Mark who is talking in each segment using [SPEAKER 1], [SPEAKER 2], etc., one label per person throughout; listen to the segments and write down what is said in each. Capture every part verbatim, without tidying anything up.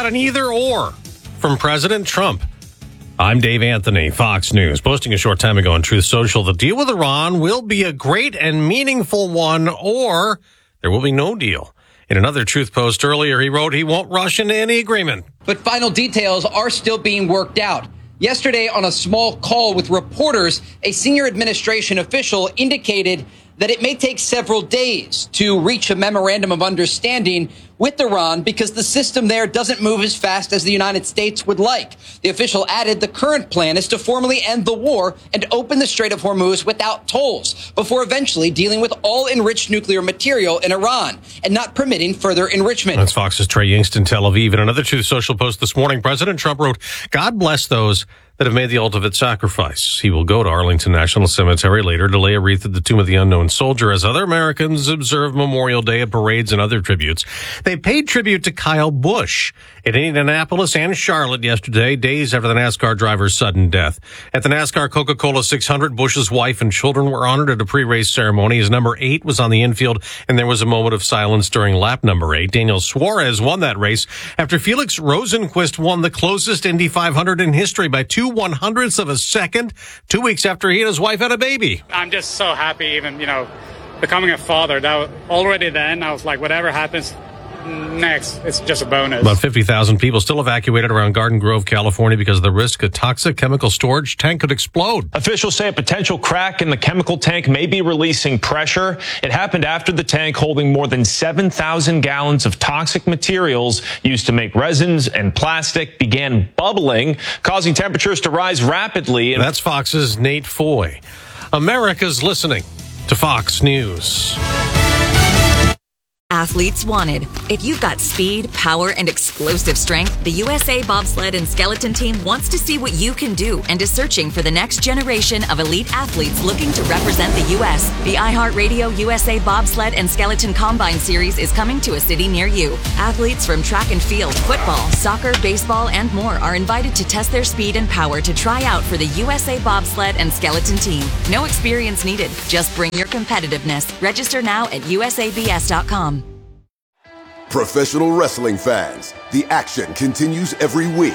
[SPEAKER 1] an either or from President Trump. I'm Dave Anthony, Fox News, posting a short time ago on Truth Social. The deal with Iran will be a great and meaningful one, or there will be no deal. In another Truth post earlier, he wrote he won't rush into any agreement.
[SPEAKER 2] But final details are still being worked out. Yesterday, on a small call with reporters, a senior administration official indicated that it may take several days to reach a memorandum of understanding with Iran because the system there doesn't move as fast as the United States would like. The official added the current plan is to formally end the war and open the Strait of Hormuz without tolls before eventually dealing with all enriched nuclear material in Iran and not permitting further enrichment.
[SPEAKER 1] That's Fox's Trey Yingst in Tel Aviv. In another Truth Social post this morning, President Trump wrote, God bless those that have made the ultimate sacrifice. He will go to Arlington National Cemetery later to lay a wreath at the tomb of the unknown soldier as other Americans observe Memorial Day at parades and other tributes. They paid tribute to Kyle Busch in Indianapolis and Charlotte yesterday, days after the NASCAR driver's sudden death. At the NASCAR Coca-Cola six hundred, Busch's wife and children were honored at a pre-race ceremony. His number eight was on the infield, and there was a moment of silence during lap number eight. Daniel Suarez won that race after Felix Rosenqvist won the closest Indy five hundred in history by two one hundredths of a second, two weeks after he and his wife had a baby.
[SPEAKER 3] I'm just so happy, even, you know, becoming a father. That was, already then, I was like, whatever happens next, it's just a bonus.
[SPEAKER 1] About fifty thousand people still evacuated around Garden Grove, California, because of the risk a toxic chemical storage tank could explode.
[SPEAKER 4] Officials say a potential crack in the chemical tank may be releasing pressure. It happened after the tank holding more than seven thousand gallons of toxic materials used to make resins and plastic began bubbling, causing temperatures to rise rapidly.
[SPEAKER 1] That's Fox's Nate Foy. America's listening to Fox News.
[SPEAKER 5] Athletes wanted. If you've got speed, power, and explosive strength, the U S A Bobsled and Skeleton Team wants to see what you can do and is searching for the next generation of elite athletes looking to represent the U S The iHeartRadio U S A Bobsled and Skeleton Combine Series is coming to a city near you. Athletes from track and field, football, soccer, baseball, and more are invited to test their speed and power to try out for the U S A Bobsled and Skeleton Team. No experience needed. Just bring your competitiveness. Register now at U S A B S dot com.
[SPEAKER 6] Professional wrestling fans, the action continues every week.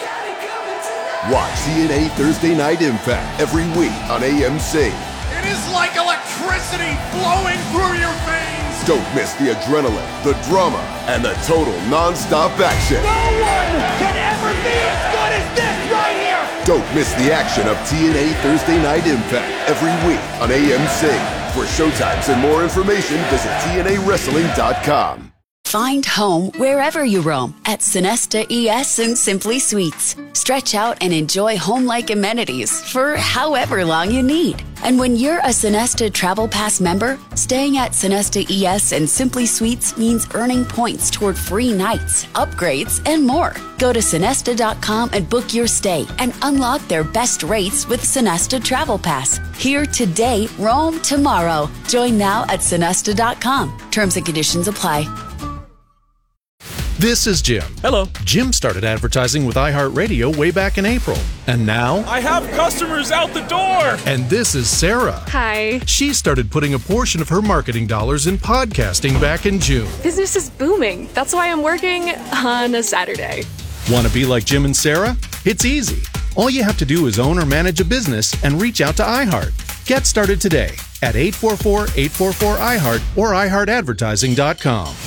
[SPEAKER 6] Watch T N A Thursday Night Impact every week on A M C.
[SPEAKER 7] It is like electricity flowing through your veins.
[SPEAKER 6] Don't miss the adrenaline, the drama, and the total non-stop action.
[SPEAKER 7] No one can ever be as good as this right here.
[SPEAKER 6] Don't miss the action of T N A Thursday Night Impact every week on A M C. For showtimes and more information, visit T N A wrestling dot com.
[SPEAKER 8] Find home wherever you roam at Sonesta E S and Simply Suites. Stretch out and enjoy home-like amenities for however long you need. And when you're a Sonesta Travel Pass member, staying at Sonesta E S and Simply Suites means earning points toward free nights, upgrades, and more. Go to Sonesta dot com and book your stay and unlock their best rates with Sonesta Travel Pass. Here today, roam tomorrow. Join now at Sonesta dot com. Terms and conditions apply.
[SPEAKER 9] This is Jim.
[SPEAKER 10] Hello.
[SPEAKER 9] Jim started advertising with iHeartRadio way back in April. And now...
[SPEAKER 10] I have customers out the door!
[SPEAKER 9] And this is Sarah.
[SPEAKER 11] Hi.
[SPEAKER 9] She started putting a portion of her marketing dollars in podcasting back in June.
[SPEAKER 11] Business is booming. That's why I'm working on a Saturday.
[SPEAKER 9] Want to be like Jim and Sarah? It's easy. All you have to do is own or manage a business and reach out to iHeart. Get started today at eight four four, eight four four, I heart or i heart advertising dot com.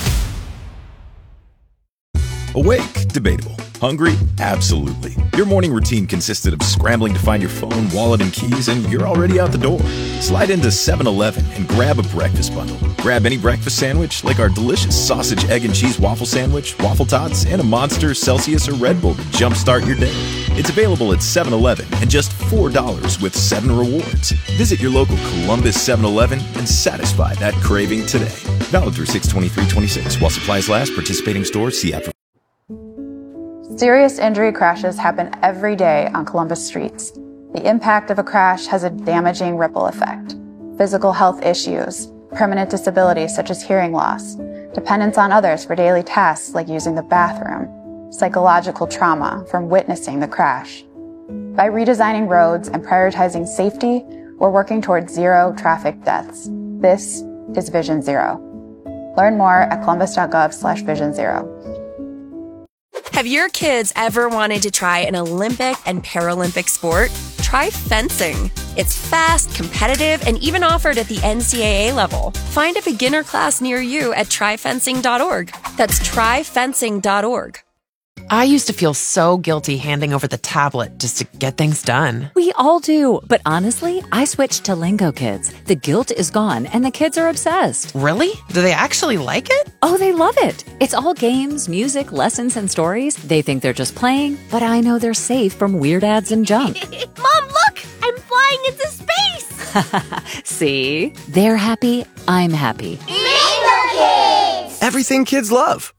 [SPEAKER 12] Awake? Debatable. Hungry? Absolutely. Your morning routine consisted of scrambling to find your phone, wallet, and keys, and you're already out the door. Slide into seven eleven and grab a breakfast bundle. Grab any breakfast sandwich, like our delicious sausage, egg, and cheese waffle sandwich, waffle tots, and a Monster, Celsius, or Red Bull to jumpstart your day. It's available at seven eleven and just four dollars with seven rewards. Visit your local Columbus seven eleven and satisfy that craving today. Valid through six twenty-three twenty-six. While supplies last, participating stores, see app for...
[SPEAKER 13] Serious injury crashes happen every day on Columbus streets. The impact of a crash has a damaging ripple effect. Physical health issues, permanent disabilities such as hearing loss, dependence on others for daily tasks like using the bathroom, psychological trauma from witnessing the crash. By redesigning roads and prioritizing safety, we're working towards zero traffic deaths. This is Vision Zero. Learn more at columbus dot gov slash vision zero.
[SPEAKER 14] Have your kids ever wanted to try an Olympic and Paralympic sport? Try fencing. It's fast, competitive, and even offered at the N C double A level. Find a beginner class near you at try fencing dot org. That's try fencing dot org.
[SPEAKER 15] I used to feel so guilty handing over the tablet just to get things done.
[SPEAKER 16] We all do, but honestly, I switched to Lingo Kids. The guilt is gone, and the kids are obsessed.
[SPEAKER 15] Really? Do they actually like it?
[SPEAKER 16] Oh, they love it. It's all games, music, lessons, and stories. They think they're just playing, but I know they're safe from weird ads and junk.
[SPEAKER 17] Mom, look! I'm flying into space!
[SPEAKER 16] See? They're happy, I'm happy.
[SPEAKER 17] Lingo Kids!
[SPEAKER 18] Everything kids love.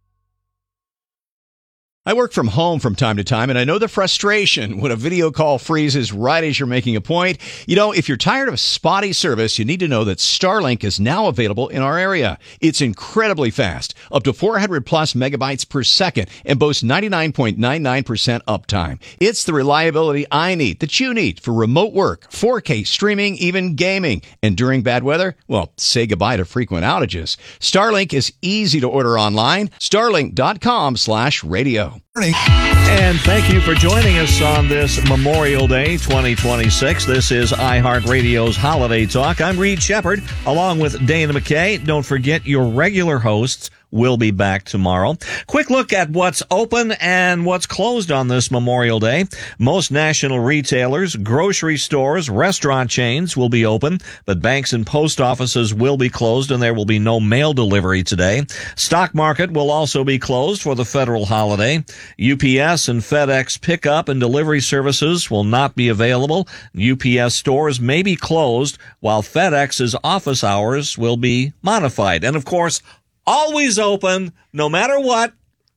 [SPEAKER 19] I work from home from time to time, and I know the frustration when a video call freezes right as you're making a point. You know, if you're tired of spotty service, you need to know that Starlink is now available in our area. It's incredibly fast, up to four hundred plus megabytes per second, and boasts ninety-nine point nine nine percent uptime. It's the reliability I need, that you need, for remote work, four K streaming, even gaming. And during bad weather, well, say goodbye to frequent outages. Starlink is easy to order online. Starlink.com slash radio.
[SPEAKER 20] And thank you for joining us on this Memorial Day twenty twenty-six. This is iHeartRadio's Holiday Talk. I'm Reed Shepard, along with Dana McKay. Don't forget, your regular hosts will be back tomorrow. Quick look at what's open and what's closed on this Memorial Day. Most national retailers, grocery stores, restaurant chains will be open, but banks and post offices will be closed, and there will be no mail delivery today. Stock market will also be closed for the federal holiday. U P S and FedEx pickup and delivery services will not be available. U P S stores may be closed, while FedEx's office hours will be modified. And of course, always open, no matter what,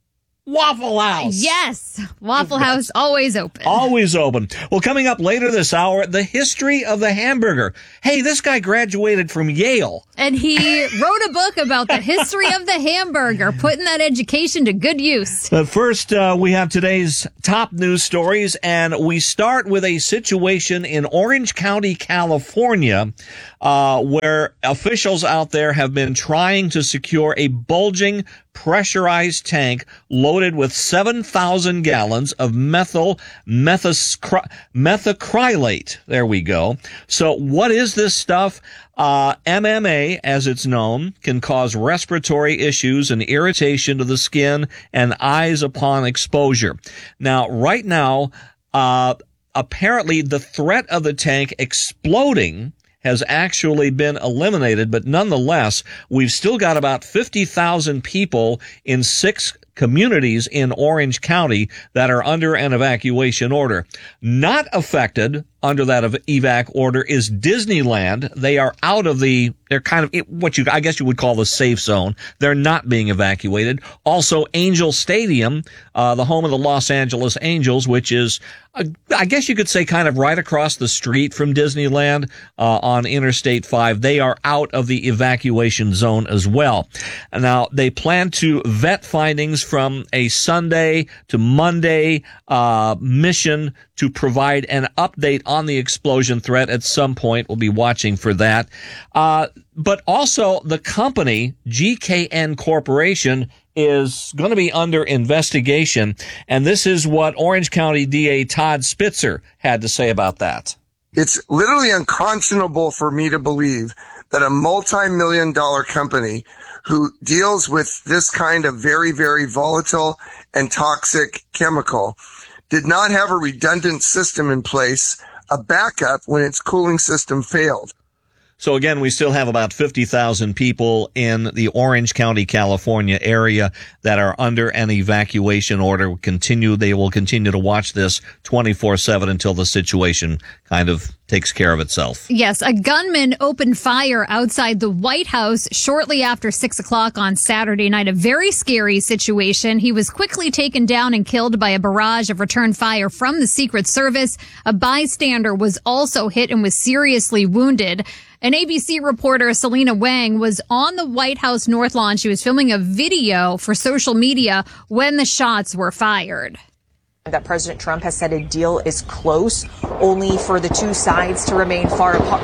[SPEAKER 20] Waffle House.
[SPEAKER 21] Yes, Waffle House, always open.
[SPEAKER 20] Always open. Well, coming up later this hour, the history of the hamburger. Hey, this guy graduated from Yale.
[SPEAKER 21] And he wrote a book about the history of the hamburger, putting that education to good use.
[SPEAKER 20] But first, uh, we have today's top news stories, and we start with a situation in Orange County, California, uh, where officials out there have been trying to secure a bulging pressurized tank loaded with seven thousand gallons of methyl methacry- methacrylate. There we go. So what is this stuff? Uh, M M A, as it's known, can cause respiratory issues and irritation to the skin and eyes upon exposure. Now, right now, uh, apparently the threat of the tank exploding has actually been eliminated, but nonetheless, we've still got about fifty thousand people in six communities in Orange County that are under an evacuation order. Not affected under that evac order is Disneyland. They are out of the, they're kind of what you, I guess you would call the safe zone. They're not being evacuated. Also, Angel Stadium, uh, the home of the Los Angeles Angels, which is, uh, I guess you could say kind of right across the street from Disneyland, uh, on Interstate five. They are out of the evacuation zone as well. Now, they plan to vet findings from a Sunday to Monday, uh, mission to provide an update on the explosion threat at some point. We'll be watching for that. Uh, but also the company, G K N Corporation, is going to be under investigation. And this is what Orange County D A Todd Spitzer had to say about that.
[SPEAKER 22] It's literally unconscionable for me to believe that a multi-million dollar company who deals with this kind of very, very volatile and toxic chemical did not have a redundant system in place, a backup when its cooling system failed.
[SPEAKER 20] So again, we still have about fifty thousand people in the Orange County, California area that are under an evacuation order. Continue, they will continue to watch this twenty-four seven until the situation kind of takes care of itself.
[SPEAKER 21] Yes, a gunman opened fire outside the White House shortly after six o'clock on Saturday night. A very scary situation. He was quickly taken down and killed by a barrage of return fire from the Secret Service. A bystander was also hit and was seriously wounded. An A B C reporter, Selena Wang, was on the White House North Lawn. She was filming a video for social media when the shots were fired.
[SPEAKER 23] That President Trump has said a deal is close, only for the two sides to remain far apart.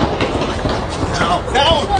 [SPEAKER 7] No, no.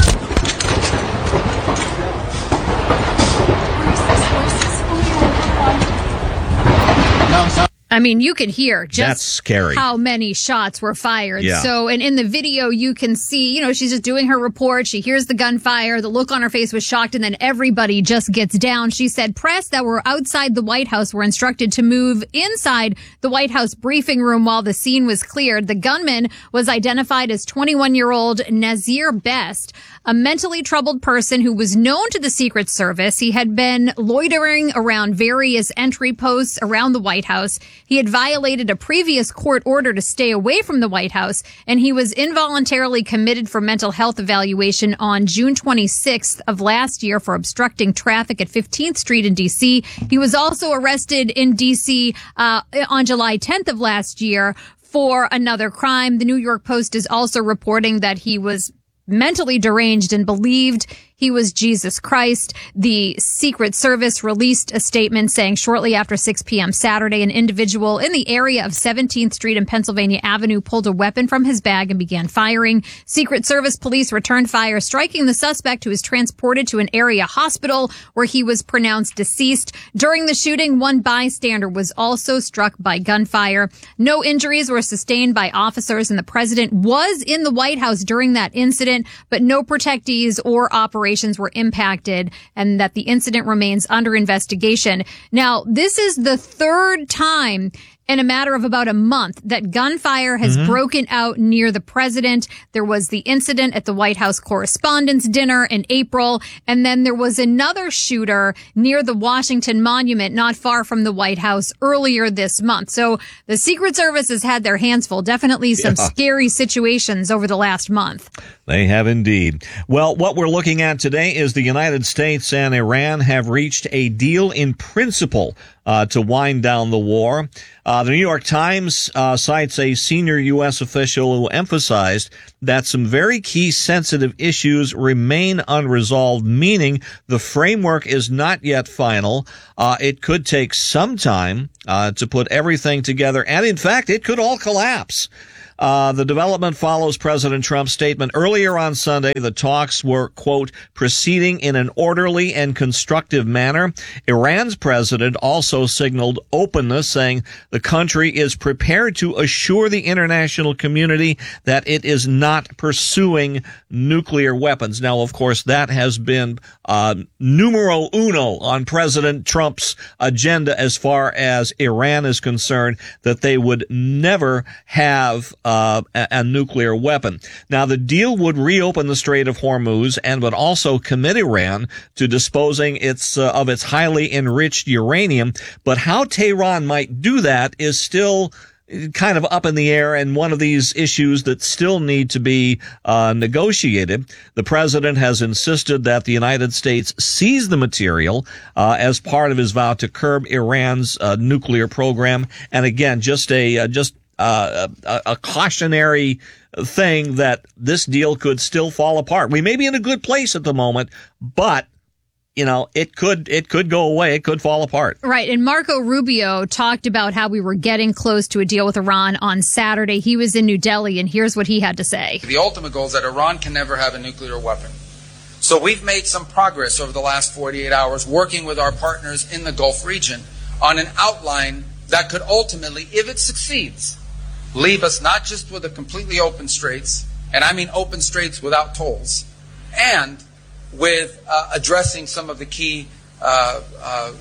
[SPEAKER 21] I mean, you could hear just
[SPEAKER 20] That's scary.
[SPEAKER 21] how many shots were fired.
[SPEAKER 20] Yeah.
[SPEAKER 21] So, and in the video, you can see, you know, she's just doing her report. She hears the gunfire. The look on her face was shocked, and then everybody just gets down. She said press that were outside the White House were instructed to move inside the White House briefing room while the scene was cleared. The gunman was identified as twenty-one-year-old Nazir Best, a mentally troubled person who was known to the Secret Service. He had been loitering around various entry posts around the White House. He had violated a previous court order to stay away from the White House, and he was involuntarily committed for mental health evaluation on June twenty-sixth of last year for obstructing traffic at fifteenth Street in D C. He was also arrested in D C uh, on July tenth of last year for another crime. The New York Post is also reporting that he was mentally deranged and believed he was Jesus Christ. The Secret Service released a statement saying shortly after six p.m. Saturday, an individual in the area of seventeenth Street and Pennsylvania Avenue pulled a weapon from his bag and began firing. Secret Service police returned fire, striking the suspect, who was transported to an area hospital where he was pronounced deceased. During the shooting, one bystander was also struck by gunfire. No injuries were sustained by officers, and the president was in the White House during that incident, but no protectees or operations were impacted, and that the incident remains under investigation. Now, this is the third time in a matter of about a month that gunfire has mm-hmm. broken out near the president. There was the incident at the White House Correspondents' Dinner in April, and then there was another shooter near the Washington Monument not far from the White House earlier this month. So the Secret Service has had their hands full. Definitely some yeah. scary situations over the last month.
[SPEAKER 20] They have indeed. Well, what we're looking at today is the United States and Iran have reached a deal in principle uh, to wind down the war. Uh, the New York Times uh, cites a senior U S official who emphasized that some very key sensitive issues remain unresolved, meaning the framework is not yet final. Uh, it could take some time uh, to put everything together, and in fact, it could all collapse. Uh, the development follows President Trump's statement earlier on Sunday. The talks were, quote, proceeding in an orderly and constructive manner. Iran's president also signaled openness, saying the country is prepared to assure the international community that it is not pursuing nuclear weapons. Now, of course, that has been uh, numero uno on President Trump's agenda as far as Iran is concerned, that they would never have Uh, a, a nuclear weapon. Now, the deal would reopen the Strait of Hormuz and would also commit Iran to disposing its uh, of its highly enriched uranium. But how Tehran might do that is still kind of up in the air, and one of these issues that still need to be uh, negotiated. The president has insisted that the United States seize the material uh, as part of his vow to curb Iran's uh, nuclear program. And again, just a uh, just Uh, a, a cautionary thing that this deal could still fall apart. We may be in a good place at the moment, but you know, it could it could go away. It could fall apart.
[SPEAKER 21] Right. And Marco Rubio talked about how we were getting close to a deal with Iran on Saturday. He was in New Delhi, and here's what he had to say.
[SPEAKER 2] The ultimate goal is that Iran can never have a nuclear weapon. So we've made some progress over the last forty-eight hours working with our partners in the Gulf region on an outline that could ultimately, if it succeeds, leave us not just with a completely open straits, and I mean open straits without tolls, and with uh, addressing some of the key uh, uh,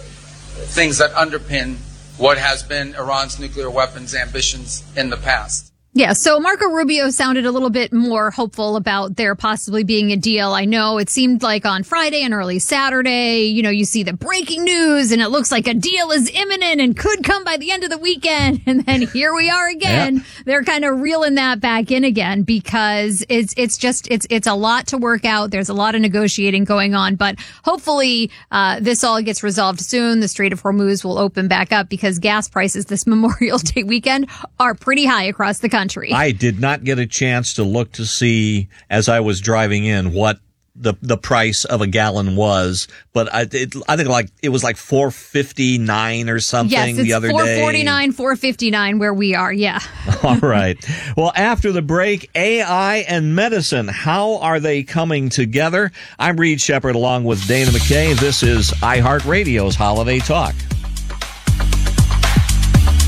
[SPEAKER 2] things that underpin what has been Iran's nuclear weapons ambitions in the past.
[SPEAKER 21] Yeah, so Marco Rubio sounded a little bit more hopeful about there possibly being a deal. I know it seemed like on Friday and early Saturday, you know, you see the breaking news and it looks like a deal is imminent and could come by the end of the weekend. And then here we are again. Yeah. They're kind of reeling that back in again because it's it's just it's it's a lot to work out. There's a lot of negotiating going on, but hopefully uh this all gets resolved soon. The Strait of Hormuz will open back up because gas prices this Memorial Day weekend are pretty high across the country.
[SPEAKER 20] I did not get a chance to look to see as I was driving in what the the price of a gallon was, but I it, I think like it was like four fifty-nine or something
[SPEAKER 21] yes,
[SPEAKER 20] the other day.
[SPEAKER 21] Yes, it's four forty-nine, four fifty-nine where we are. Yeah.
[SPEAKER 20] All right. Well, after the break, A I and medicine, how are they coming together? I'm Reed Shepard along with Dana McKay. This is iHeartRadio's Holiday Talk.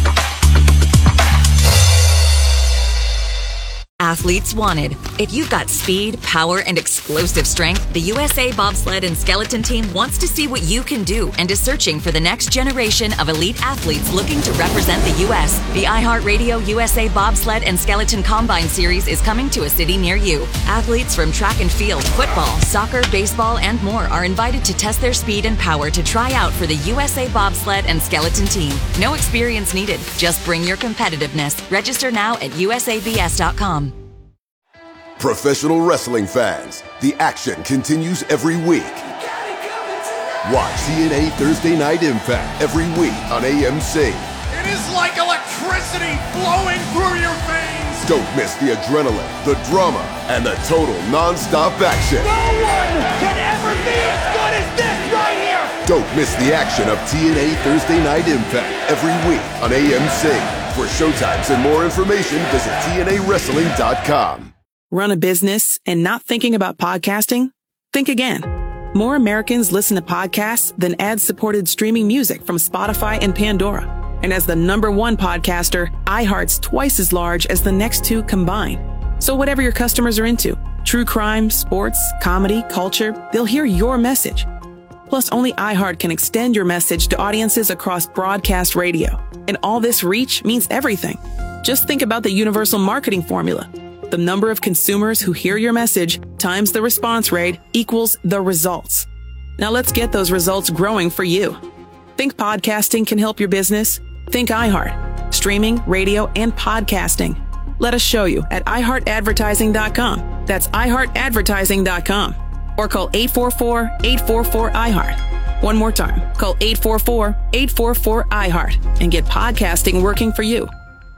[SPEAKER 5] athletes wanted. If you've got speed, power, and explosive strength, the U S A Bobsled and Skeleton Team wants to see what you can do and is searching for the next generation of elite athletes looking to represent the U S The iHeartRadio U S A Bobsled and Skeleton Combine Series is coming to a city near you. Athletes from track and field, football, soccer, baseball, and more are invited to test their speed and power to try out for the U S A Bobsled and Skeleton Team. No experience needed. Just bring your competitiveness. Register now at U S A B S dot com.
[SPEAKER 6] Professional wrestling fans, the action continues every week. Watch T N A Thursday Night Impact every week on A M C.
[SPEAKER 7] It is like electricity flowing through your veins.
[SPEAKER 6] Don't miss the adrenaline, the drama, and the total non-stop action.
[SPEAKER 7] No one can ever be as good as this right here.
[SPEAKER 6] Don't miss the action of T N A Thursday Night Impact every week on A M C. For showtimes and more information, visit T N A wrestling dot com.
[SPEAKER 3] Run a business and not thinking about podcasting? Think again. More Americans listen to podcasts than ad-supported streaming music from Spotify and Pandora. And as the number one podcaster, iHeart's twice as large as the next two combined. So whatever your customers are into, true crime, sports, comedy, culture, they'll hear your message. Plus, only iHeart can extend your message to audiences across broadcast radio. And all this reach means everything. Just think about the universal marketing formula. The number of consumers who hear your message times the response rate equals the results. Now let's get those results growing for you. Think podcasting can help your business? Think iHeart. Streaming, radio, and podcasting. Let us show you at i heart advertising dot com. That's i heart advertising dot com. Or call eight four four, eight four four, I heart. One more time. Call eight four four, eight four four, I heart and get podcasting working for you.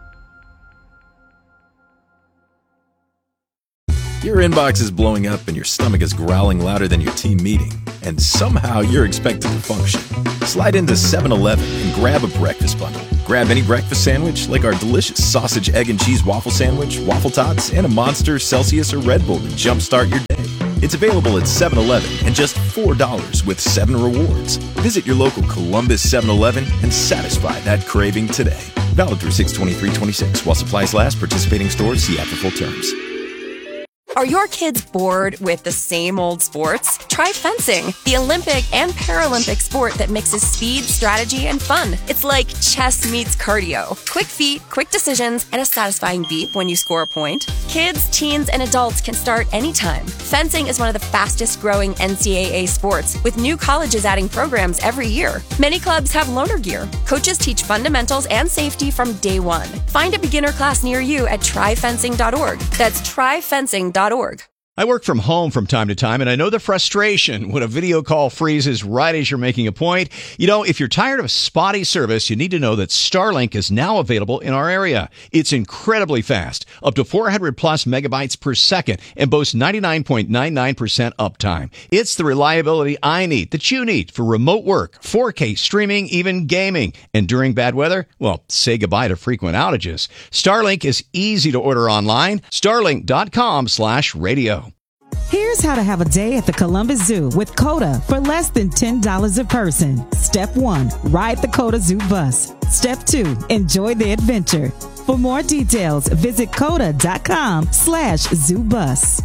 [SPEAKER 12] Your inbox is blowing up and your stomach is growling louder than your team meeting, and somehow you're expected to function. Slide into seven eleven and grab a breakfast bundle. Grab any breakfast sandwich like our delicious sausage, egg, and cheese waffle sandwich, waffle tots, and a Monster, Celsius, or Red Bull to jumpstart your day. It's available at seven eleven and just four dollars with seven rewards. Visit your local Columbus seven eleven and satisfy that craving today. Valid through six twenty-three twenty-six while supplies last. Participating stores, see app for full terms.
[SPEAKER 14] Are your kids bored with the same old sports? Try fencing, the Olympic and Paralympic sport that mixes speed, strategy, and fun. It's like chess meets cardio. Quick feet, quick decisions, and a satisfying beep when you score a point. Kids, teens, and adults can start anytime. Fencing is one of the fastest growing N C double A sports, with new colleges adding programs every year. Many clubs have loaner gear. Coaches teach fundamentals and safety from day one. Find a beginner class near you at try fencing dot org. That's try fencing dot org.
[SPEAKER 19] I work from home from time to time, and I know the frustration when a video call freezes right as you're making a point. You know, if you're tired of spotty service, you need to know that Starlink is now available in our area. It's incredibly fast, up to four hundred plus megabytes per second, and boasts ninety-nine point nine nine percent uptime. It's the reliability I need, that you need, for remote work, four K streaming, even gaming. And during bad weather, well, say goodbye to frequent outages. Starlink is easy to order online. Starlink dot com slash radio.
[SPEAKER 4] Here's how to have a day at the Columbus Zoo with Coda for less than ten dollars a person. Step one, ride the Coda Zoo bus. Step two, enjoy the adventure. For more details, visit coda dot com slash zoo bus.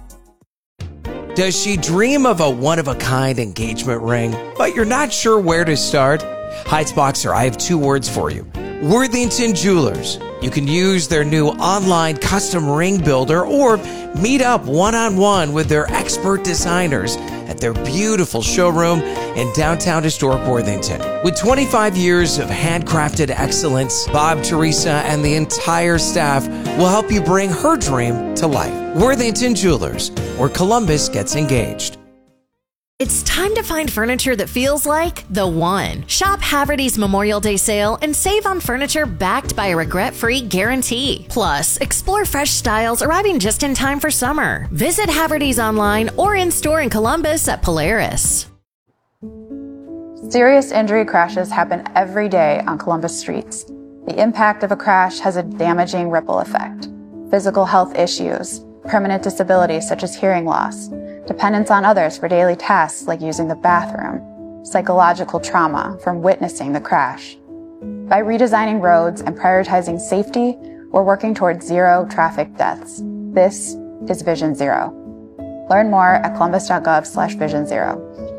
[SPEAKER 18] Does she dream of a one-of-a-kind engagement ring, but you're not sure where to start? Heights Boxer, I have two words for you. Worthington Jewelers. You can use their new online custom ring builder or meet up one-on-one with their expert designers at their beautiful showroom in downtown historic Worthington. With twenty-five years of handcrafted excellence, Bob, Teresa, and the entire staff will help you bring her dream to life. Worthington Jewelers, where Columbus gets engaged.
[SPEAKER 24] It's time to find furniture that feels like the one. Shop Haverty's Memorial Day sale and save on furniture backed by a regret-free guarantee. Plus, explore fresh styles arriving just in time for summer. Visit Haverty's online or in-store in Columbus at Polaris.
[SPEAKER 13] Serious injury crashes happen every day on Columbus streets. The impact of a crash has a damaging ripple effect. Physical health issues, permanent disabilities such as hearing loss, dependence on others for daily tasks like using the bathroom, psychological trauma from witnessing the crash. By redesigning roads and prioritizing safety, we're working towards zero traffic deaths. This is Vision Zero. Learn more at columbus.gov slash vision zero.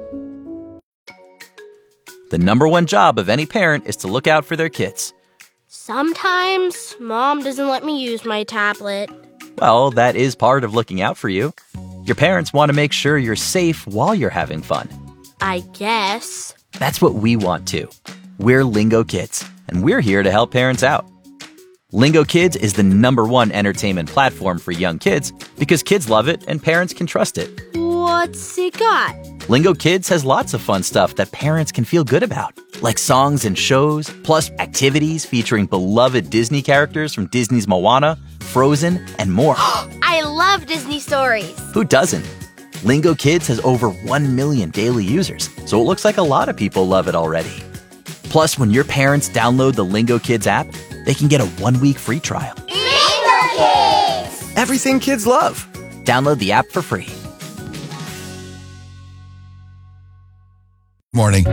[SPEAKER 1] The number one job of any parent is to look out for their kids.
[SPEAKER 17] Sometimes Mom doesn't let me use my tablet.
[SPEAKER 1] Well, that is part of looking out for you. Your parents want to make sure you're safe while you're having fun.
[SPEAKER 17] I guess.
[SPEAKER 1] That's what we want too. We're Lingo Kids, and we're here to help parents out. Lingo Kids is the number one entertainment platform for young kids because kids love it and parents can trust it.
[SPEAKER 17] What's it got?
[SPEAKER 1] Lingo Kids has lots of fun stuff that parents can feel good about, like songs and shows, plus activities featuring beloved Disney characters from Disney's Moana, Frozen, and more.
[SPEAKER 17] I love Disney stories.
[SPEAKER 1] Who doesn't? Lingo Kids has over one million daily users, so it looks like a lot of people love it already. Plus, when your parents download the Lingo Kids app, they can get a one-week free trial.
[SPEAKER 17] Lingo Kids!
[SPEAKER 1] Everything kids love. Download the app for free.
[SPEAKER 8] Morning.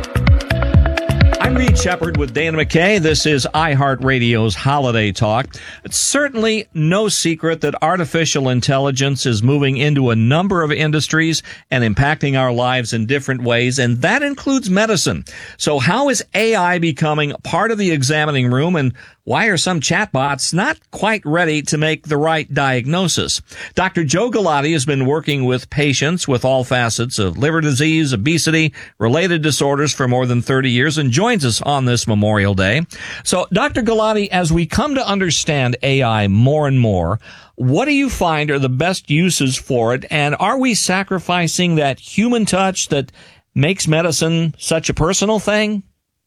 [SPEAKER 20] I'm Reed Shepard with Dana McKay. This is iHeartRadio's Holiday Talk. It's certainly no secret that artificial intelligence is moving into a number of industries and impacting our lives in different ways, and that includes medicine. So how is A I becoming part of the examining room, and why are some chatbots not quite ready to make the right diagnosis? Doctor Joe Galati has been working with patients with all facets of liver disease, obesity, related disorders for more than thirty years and joins us on this Memorial Day. So, Doctor Galati, as we come to understand A I more and more, what do you find are the best uses for it? And are we sacrificing that human touch that makes medicine such a personal thing?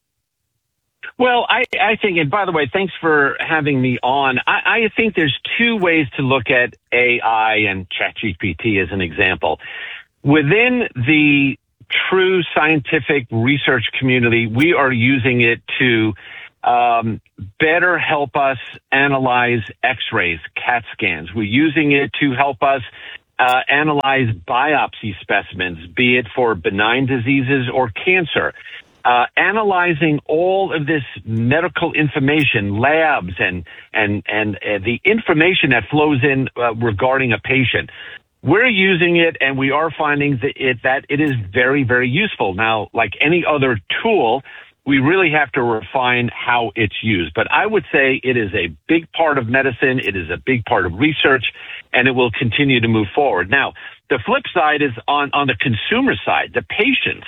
[SPEAKER 10] Well, I, I think, and by the way, thanks for having me on. I, I think there's two ways to look at A I and ChatGPT as an example. Within the true scientific research community, we are using it to um, better help us analyze X-rays, CAT scans. We're using it to help us uh, analyze biopsy specimens, be it for benign diseases or cancer. Uh, analyzing all of this medical information, labs, and and and uh, the information that flows in uh, regarding a patient. We're using it, and we are finding that it, that it is very, very useful. Now, like any other tool, we really have to refine how it's used. But I would say it is a big part of medicine. It is a big part of research, and it will continue to move forward. Now, the flip side is on, on the consumer side, the patients.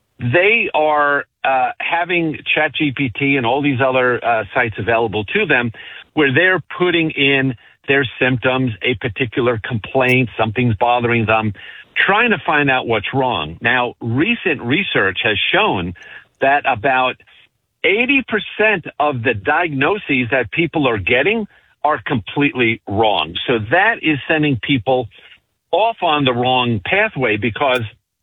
[SPEAKER 10] They are uh, having ChatGPT and all these other uh, sites available to them where they're putting in their symptoms, a particular complaint, something's bothering them, trying to find out what's wrong. Now, recent research has shown that about eighty percent of the diagnoses that people are getting are completely wrong. So that is sending people off on the wrong pathway because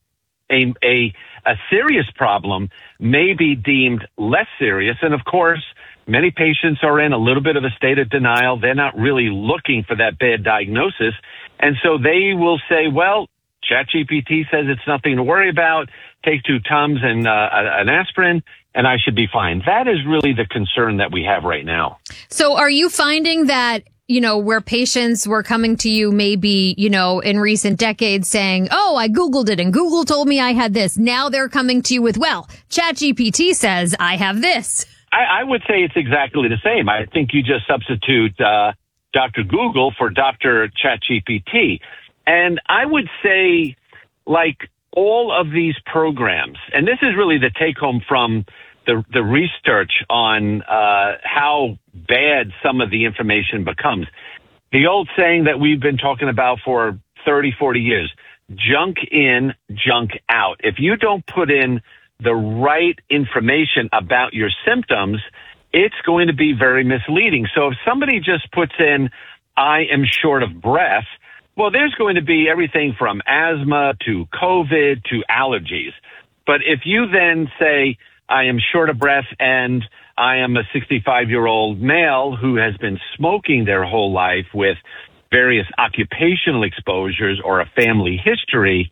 [SPEAKER 10] a, a, a serious problem may be deemed less serious. And of course, many patients are in a little bit of a state of denial. They're not really looking for that bad diagnosis. And so they will say, well, ChatGPT says it's nothing to worry about. Take two Tums and uh, an aspirin, and I should be fine. That is really the concern that we have right now.
[SPEAKER 21] So are you finding that, you know, where patients were coming to you maybe, you know, in recent decades saying, oh, I Googled it and Google told me I had this. Now they're coming to you with, well, ChatGPT says I have this.
[SPEAKER 10] I, I would say it's exactly the same. I think you just substitute uh, Doctor Google for Doctor ChatGPT. And I would say, like, all of these programs, and this is really the take-home from the, the research on uh, how bad some of the information becomes. The old saying that we've been talking about for thirty, forty years, junk in, junk out. If you don't put in the right information about your symptoms, it's going to be very misleading. So if somebody just puts in, I am short of breath, well, there's going to be everything from asthma to COVID to allergies. But if you then say, I am short of breath and I am a sixty-five-year-old male who has been smoking their whole life with various occupational exposures or a family history,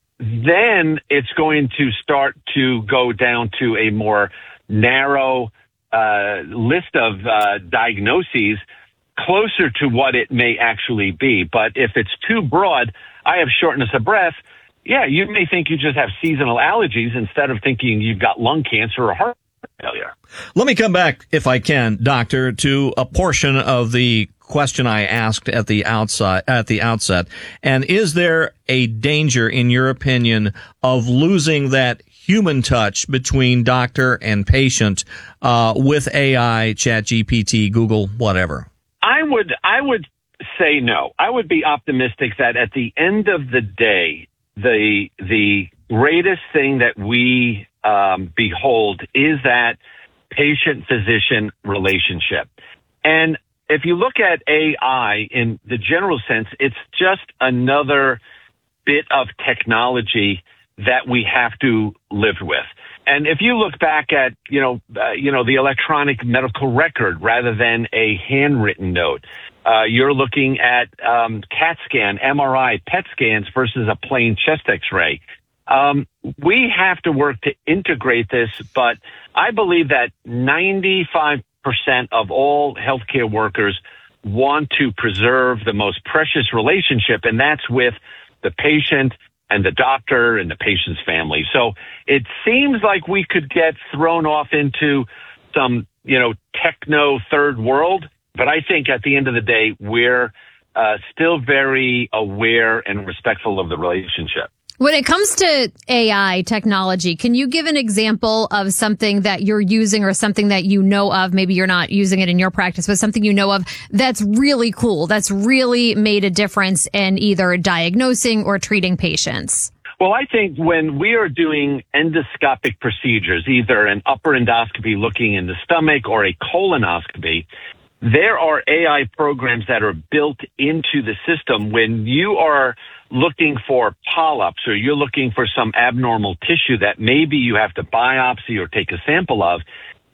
[SPEAKER 10] then it's going to start to go down to a more narrow uh, list of uh, diagnoses closer to what it may actually be. But if it's too broad, I have shortness of breath. Yeah, you may think you just have seasonal allergies instead of thinking you've got lung cancer or heart failure.
[SPEAKER 20] Let me come back, if I can, Doctor, to a portion of the question I asked at the outside, at the outset. And is there a danger, in your opinion, of losing that human touch between doctor and patient uh, with A I, ChatGPT, Google, whatever?
[SPEAKER 10] I would, I would say no. I would be optimistic that at the end of the day, the the greatest thing that we um, behold is that patient-physician relationship. And if you look at A I in the general sense, it's just another bit of technology that we have to live with. And if you look back at, you know, uh, you know, the electronic medical record rather than a handwritten note, uh, you're looking at um, CAT scan, M R I, P E T scans versus a plain chest X-ray. Um, we have to work to integrate this, but I believe that ninety-five percent of all healthcare workers want to preserve the most precious relationship, and that's with the patient and the doctor and the patient's family. So it seems like we could get thrown off into some, you know, techno third world, but I think at the end of the day, we're uh, still very aware and respectful of the relationship.
[SPEAKER 21] When it comes to A I technology, can you give an example of something that you're using or something that you know of? Maybe you're not using it in your practice, but something you know of that's really cool, that's really made a difference in either diagnosing or treating patients?
[SPEAKER 10] Well, I think when we are doing endoscopic procedures, either an upper endoscopy looking in the stomach or a colonoscopy, there are A I programs that are built into the system. When you are looking for polyps or you're looking for some abnormal tissue that maybe you have to biopsy or take a sample of,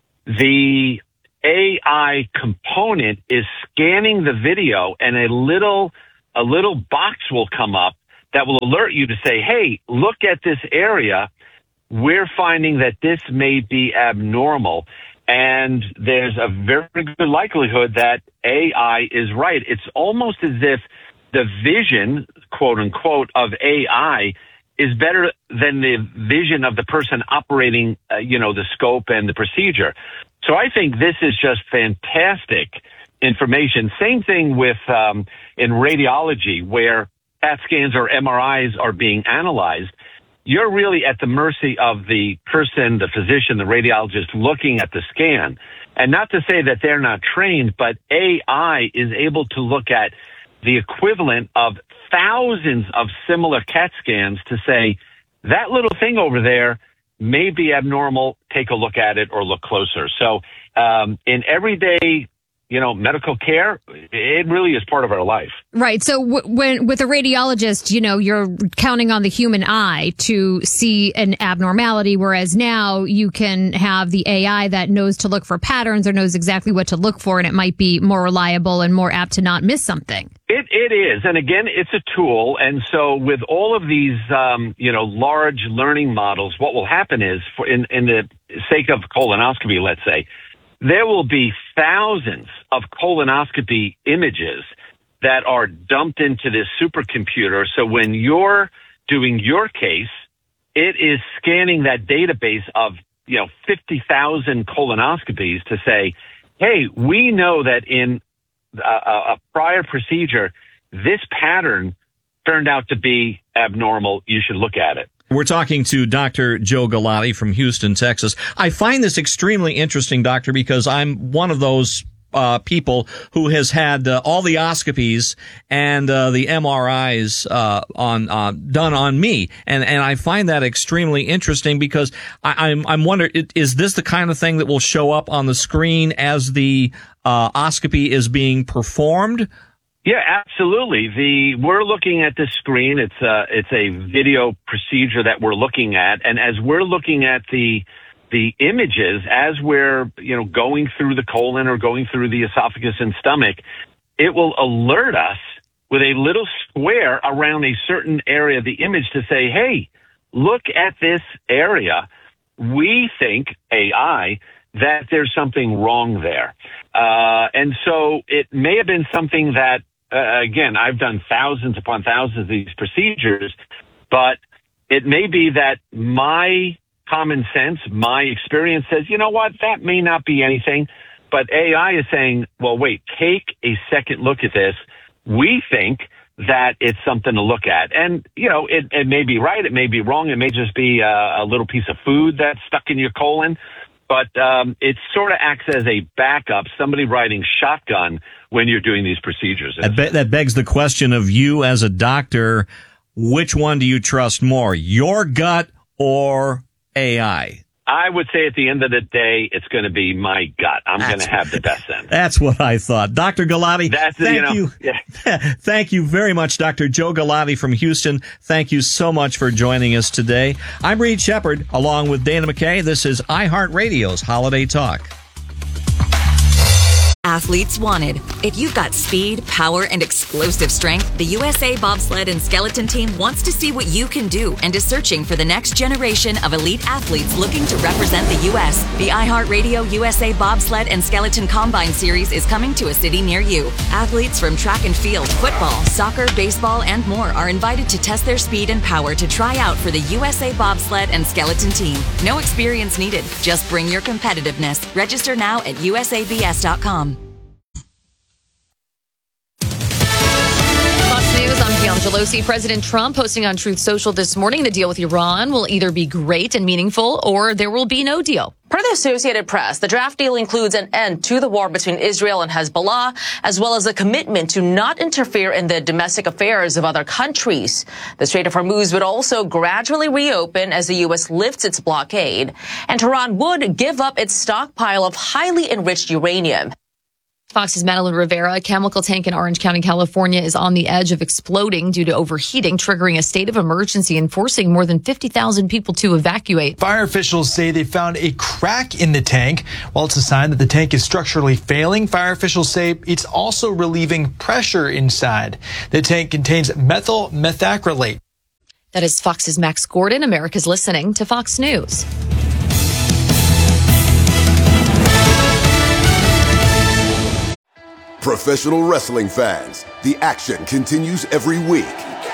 [SPEAKER 10] the A I component is scanning the video and a little, a little box will come up that will alert you to say, hey, look at this area. We're finding that this may be abnormal. And there's a very good likelihood that A I is right. It's almost as if the vision, quote unquote, of A I is better than the vision of the person operating, uh, you know, the scope and the procedure. So I think this is just fantastic information. Same thing with um, in radiology, where C A T scans or M R Is are being analyzed. You're really at the mercy of the person, the physician, the radiologist looking at the scan. And not to say that they're not trained, but A I is able to look at the equivalent of thousands of similar C A T scans to say, that little thing over there may be abnormal. Take a look at it or look closer. So um, in everyday, you know, medical care, it really is part of our life.
[SPEAKER 21] Right. So w- when with a radiologist, you know, you're counting on the human eye to see an abnormality, whereas now you can have the A I that knows to look for patterns or knows exactly what to look for, and it might be more reliable and more apt to not miss something.
[SPEAKER 10] It It is. And again, it's a tool. And so with all of these, um, you know, large learning models, what will happen is, for in, in the sake of colonoscopy, let's say, there will be thousands of colonoscopy images that are dumped into this supercomputer. So when you're doing your case, it is scanning that database of, you know, fifty thousand colonoscopies to say, hey, we know that in a, a prior procedure, this pattern turned out to be abnormal. You should look at it.
[SPEAKER 20] We're talking to Doctor Joe Galati from Houston, Texas. I find this extremely interesting, Doctor, because I'm one of those uh people who has had uh, all the oscopies and uh, the M R Is uh, on uh, done on me, and and I find that extremely interesting because I, I'm I'm wondering, is this the kind of thing that will show up on the screen as the uh, oscopy is being performed?
[SPEAKER 10] Yeah, absolutely. The we're looking at the screen. It's a it's a video procedure that we're looking at, and as we're looking at the the images, as we're you know going through the colon or going through the esophagus and stomach, it will alert us with a little square around a certain area of the image to say, "Hey, look at this area. We think A I that there's something wrong there. Uh, and so it may have been something that, uh, again, I've done thousands upon thousands of these procedures, but it may be that my common sense, my experience says, you know what, that may not be anything. But A I is saying, well, wait, take a second look at this. We think that it's something to look at. And, you know, it, it may be right. It may be wrong. It may just be a, a little piece of food that's stuck in your colon. But um, it sort of acts as a backup, somebody riding shotgun when you're doing these procedures.
[SPEAKER 20] That, be- that begs the question of you as a doctor, which one do you trust more, your gut or A I?
[SPEAKER 10] I would say at the end of the day, it's going to be my gut. I'm going to have the best sense.
[SPEAKER 20] That's what I thought. Doctor Galati,
[SPEAKER 10] That's,
[SPEAKER 20] thank
[SPEAKER 10] you. Know,
[SPEAKER 20] you.
[SPEAKER 10] Yeah.
[SPEAKER 20] Thank you very much, Doctor Joe Galati from Houston. Thank you so much for joining us today. I'm Reed Shepard, along with Dana McKay. This is iHeartRadio's Holiday Talk.
[SPEAKER 5] Athletes wanted. If you've got speed, power, and explosive strength, the U S A Bobsled and Skeleton Team wants to see what you can do and is searching for the next generation of elite athletes looking to represent the U S The iHeartRadio U S A Bobsled and Skeleton Combine Series is coming to a city near you. Athletes from track and field, football, soccer, baseball, and more are invited to test their speed and power to try out for the U S A Bobsled and Skeleton Team. No experience needed. Just bring your competitiveness. Register now at U S A B S dot com.
[SPEAKER 8] News, I'm Bianca Gelosi. President Trump posting on Truth Social this morning, the deal with Iran will either be great and meaningful or there will be no deal.
[SPEAKER 9] Per the Associated Press, the draft deal includes an end to the war between Israel and Hezbollah, as well as a commitment to not interfere in the domestic affairs of other countries. The Strait of Hormuz would also gradually reopen as the U S lifts its blockade, and Tehran would give up its stockpile of highly enriched uranium.
[SPEAKER 8] Fox's Madeline Rivera, a chemical tank in Orange County, California, is on the edge of exploding due to overheating, triggering a state of emergency and forcing more than fifty thousand people to evacuate.
[SPEAKER 11] Fire officials say they found a crack in the tank. While it's a sign that the tank is structurally failing, fire officials say it's also relieving pressure inside. The tank contains methyl methacrylate.
[SPEAKER 8] That is Fox's Max Gordon. America's listening to Fox News.
[SPEAKER 6] Professional wrestling fans, the action continues every week.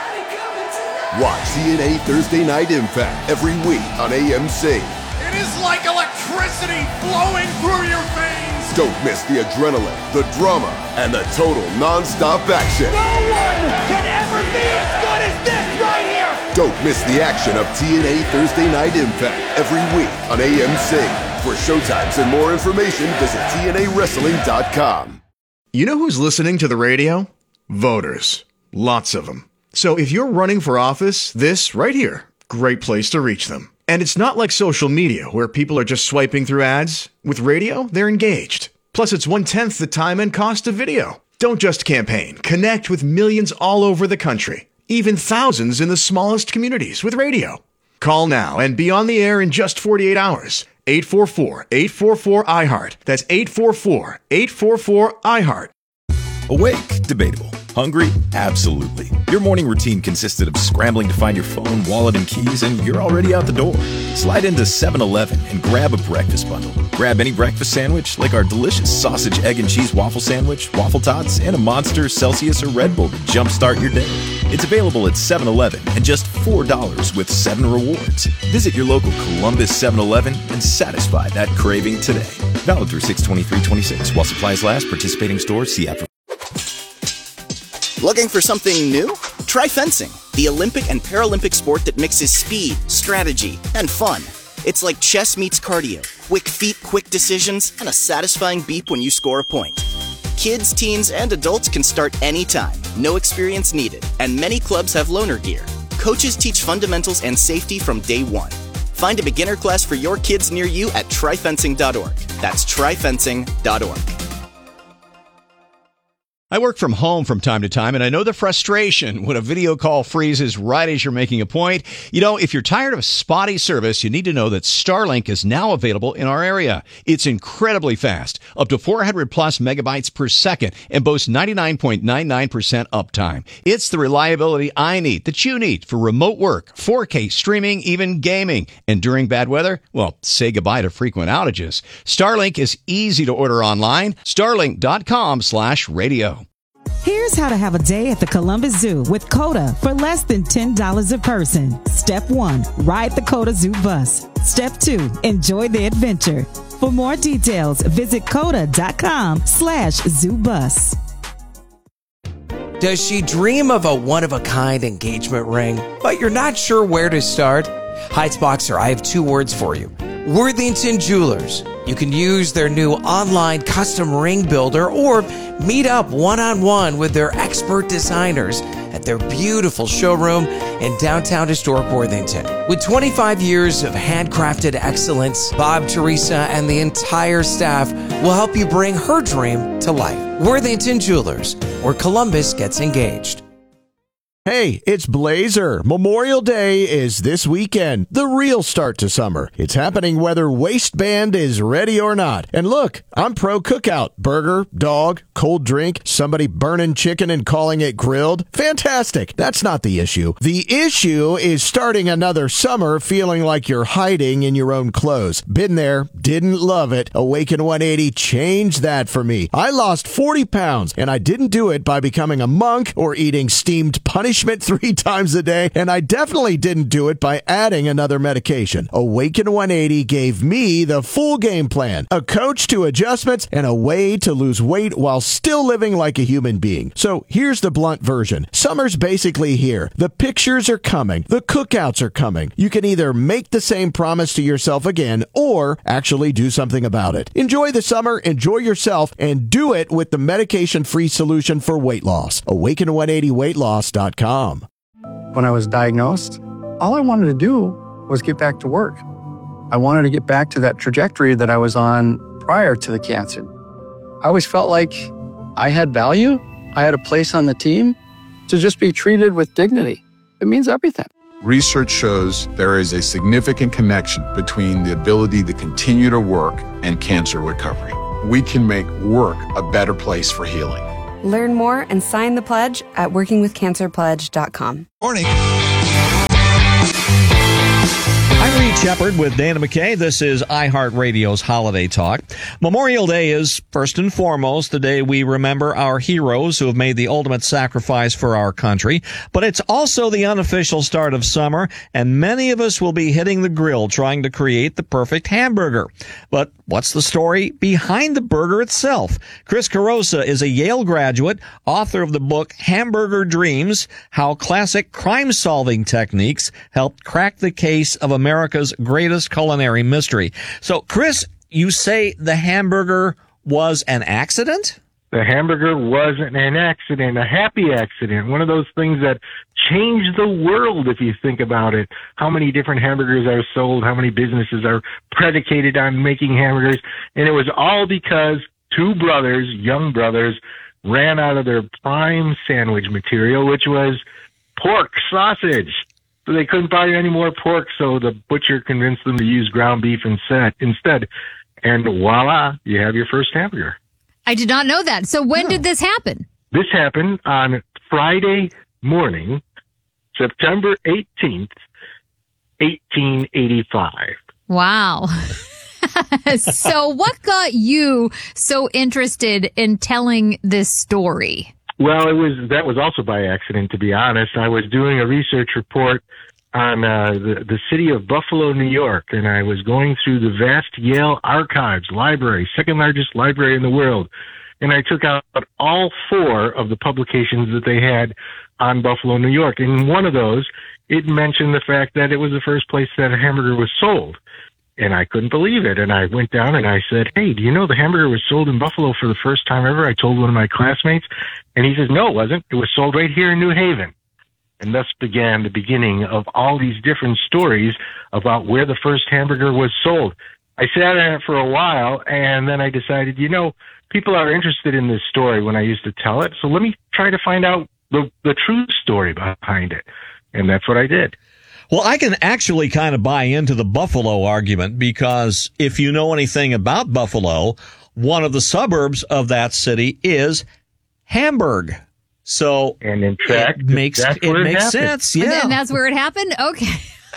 [SPEAKER 6] Watch T N A Thursday Night Impact every week on A M C.
[SPEAKER 7] It is like electricity flowing through your veins.
[SPEAKER 6] Don't miss the adrenaline, the drama, and the total non-stop action.
[SPEAKER 7] No one can ever be as good as this right here.
[SPEAKER 6] Don't miss the action of T N A Thursday Night Impact every week on A M C. For showtimes and more information, visit T N A wrestling dot com.
[SPEAKER 15] You know who's listening to the radio? Voters. Lots of them. So if you're running for office, this right here, great place to reach them. And it's not like social media where people are just swiping through ads. With radio, they're engaged. Plus, it's one-tenth the time and cost of video. Don't just campaign. Connect with millions all over the country. Even thousands in the smallest communities with radio. Call now and be on the air in just forty-eight hours. eight four four, eight four four, I heart. That's eight four four, eight four four, I heart.
[SPEAKER 12] Awake? Debatable. Hungry? Absolutely. Your morning routine consisted of scrambling to find your phone, wallet, and keys, and you're already out the door. Slide into seven eleven and grab a breakfast bundle. Grab any breakfast sandwich, like our delicious sausage, egg, and cheese waffle sandwich, waffle tots, and a Monster, Celsius, or Red Bull to jumpstart your day. It's available at seven eleven and just four dollars with seven rewards. Visit your local Columbus seven eleven and satisfy that craving today. Valid through six twenty-three twenty-six. While supplies last, participating stores, see app for...
[SPEAKER 25] Looking for something new? Try fencing, the Olympic and Paralympic sport that mixes speed, strategy, and fun. It's like chess meets cardio, quick feet, quick decisions, and a satisfying beep when you score a point. Kids, teens, and adults can start anytime, no experience needed, and many clubs have loaner gear. Coaches teach fundamentals and safety from day one. Find a beginner class for your kids near you at try fencing dot org. That's try fencing dot org.
[SPEAKER 19] I work from home from time to time, and I know the frustration when a video call freezes right as you're making a point. You know, if you're tired of spotty service, you need to know that Starlink is now available in our area. It's incredibly fast, up to four hundred plus megabytes per second, and boasts ninety-nine point nine nine percent uptime. It's the reliability I need, that you need, for remote work, four K streaming, even gaming. And during bad weather, well, say goodbye to frequent outages. Starlink is easy to order online. Starlink.com slash radio.
[SPEAKER 4] Here's how to have a day at the Columbus Zoo with COTA for less than ten dollars a person. Step one, ride the COTA Zoo bus. Step two, enjoy the adventure. For more details, visit COTA.com slash zoo bus.
[SPEAKER 18] Does she dream of a one-of-a-kind engagement ring, but you're not sure where to start? Heights Boxer, I have two words for you. Worthington Jewelers. You can use their new online custom ring builder or meet up one-on-one with their expert designers at their beautiful showroom in downtown historic Worthington. With twenty-five years of handcrafted excellence, Bob, Teresa, and the entire staff will help you bring her dream to life. Worthington Jewelers, where Columbus gets engaged.
[SPEAKER 2] Hey, it's Blazer. Memorial Day is this weekend, the real start to summer. It's happening whether waistband is ready or not. And look, I'm pro cookout. Burger, dog, cold drink, somebody burning chicken and calling it grilled. Fantastic. That's not the issue. The issue is starting another summer feeling like you're hiding in your own clothes. Been there, didn't love it. Awaken one eighty changed that for me. I lost forty pounds, and I didn't do it by becoming a monk or eating steamed punishment three times a day, and I definitely didn't do it by adding another medication. Awaken one eighty gave me the full game plan, a coach to adjustments, and a way to lose weight while still living like a human being. So here's the blunt version. Summer's basically here. The pictures are coming. The cookouts are coming. You can either make the same promise to yourself again or actually do something about it. Enjoy the summer, enjoy yourself, and do it with the medication-free solution for weight loss. awaken one eighty weight loss dot com.
[SPEAKER 3] When I was diagnosed, all I wanted to do was get back to work. I wanted to get back to that trajectory that I was on prior to the cancer. I always felt like I had value. I had a place on the team. To just be treated with dignity, it means everything.
[SPEAKER 16] Research shows there is a significant connection between the ability to continue to work and cancer recovery. We can make work a better place for healing.
[SPEAKER 22] Learn more and sign the pledge at working with cancer pledge dot com.
[SPEAKER 20] Morning. I'm Reed Shepard with Dana McKay. This is iHeartRadio's Holiday Talk. Memorial Day is, first and foremost, the day we remember our heroes who have made the ultimate sacrifice for our country. But it's also the unofficial start of summer, and many of us will be hitting the grill trying to create the perfect hamburger. But what's the story behind the burger itself? Chris Carosa is a Yale graduate, author of the book Hamburger Dreams, How Classic Crime-Solving Techniques Helped Crack the Case of America's Greatest Culinary Mystery. So, Chris, you say the hamburger was an accident?
[SPEAKER 23] The hamburger wasn't an accident, a happy accident, one of those things that changed the world if you think about it. How many different hamburgers are sold, how many businesses are predicated on making hamburgers, and it was all because two brothers, young brothers, ran out of their prime sandwich material, which was pork sausage. So they couldn't buy any more pork, so the butcher convinced them to use ground beef instead. Instead, and voila, you have your first hamburger.
[SPEAKER 21] I did not know that. So when
[SPEAKER 23] No.
[SPEAKER 21] did this happen?
[SPEAKER 23] This happened on Friday morning, September eighteenth, eighteen eighty-five.
[SPEAKER 21] Wow. So what got you so interested in telling this story?
[SPEAKER 23] Well, it was that was also by accident, to be honest. I was doing a research report on uh, the, the city of Buffalo, New York, and I was going through the vast Yale Archives library, second largest library in the world, and I took out all four of the publications that they had on Buffalo, New York. And one of those, it mentioned the fact that it was the first place that a hamburger was sold. And I couldn't believe it. And I went down and I said, hey, do you know the hamburger was sold in Buffalo for the first time ever? I told one of my classmates. And he says, no, it wasn't. It was sold right here in New Haven. And thus began the beginning of all these different stories about where the first hamburger was sold. I sat on it for a while, and then I decided, you know, people are interested in this story when I used to tell it, so let me try to find out the, the true story behind it. And that's what I did.
[SPEAKER 20] Well, I can actually kind of buy into the Buffalo argument, because if you know anything about Buffalo, one of the suburbs of that city is Hamburg. So
[SPEAKER 23] and in fact,
[SPEAKER 20] it makes
[SPEAKER 23] that's
[SPEAKER 20] it
[SPEAKER 23] where it
[SPEAKER 20] makes
[SPEAKER 23] happened.
[SPEAKER 20] sense. Yeah,
[SPEAKER 21] And that's where it happened? Okay.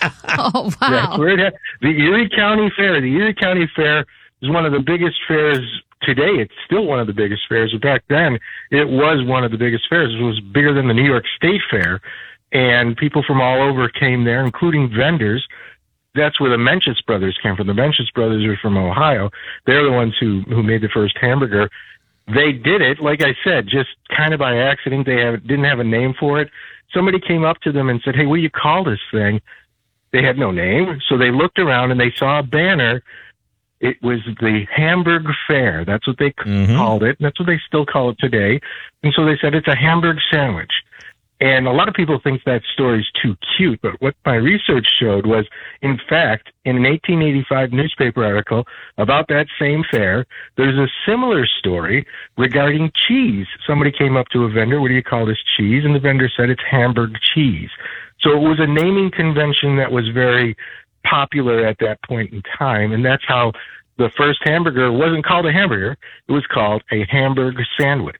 [SPEAKER 21] Oh, wow.
[SPEAKER 23] That's where it ha- the Erie County Fair. The Erie County Fair is one of the biggest fairs today. It's still one of the biggest fairs. Back then, it was one of the biggest fairs. It was bigger than the New York State Fair, and people from all over came there, including vendors. That's where the Menchis brothers came from. The Menchis brothers are from Ohio. They're the ones who, who made the first hamburger. They did it, like I said, just kind of by accident. They have, didn't have a name for it. Somebody came up to them and said, hey, what do you call this thing? They had no name, so they looked around and they saw a banner. It was the Hamburg Fair. That's what they mm-hmm. called it. And that's what they still call it today. And so they said it's a Hamburg sandwich. And a lot of people think that story's too cute, but what my research showed was, in fact, in an eighteen eighty-five newspaper article about that same fair, there's a similar story regarding cheese. Somebody came up to a vendor, what do you call this cheese? And the vendor said it's Hamburg cheese. So it was a naming convention that was very popular at that point in time, and that's how the first hamburger wasn't called a hamburger. It was called a Hamburg sandwich.